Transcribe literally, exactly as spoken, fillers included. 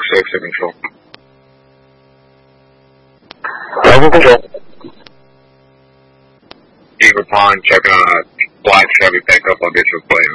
six in control. Over control. Beaver Pond, checking on a black Chevy pickup. I'll get you a plate.